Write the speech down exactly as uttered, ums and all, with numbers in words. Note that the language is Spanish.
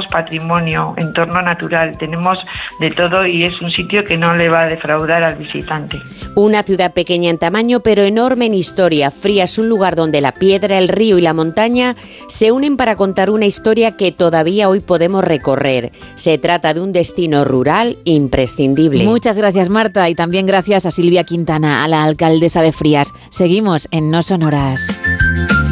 patrimonio, entorno natural, tenemos de todo y es un sitio que no le va a defraudar al visitante. Una ciudad pequeña en tamaño pero enorme en historia. Fría es un lugar donde la piedra, el río y la montaña se unen para contar una historia que todavía hoy podemos recorrer. Se trata de un destino rural imprescindible. Muchas gracias, Marta, y también gracias a Silvia Quintana, a la alcaldesa de Frías. Seguimos en No Sonoras.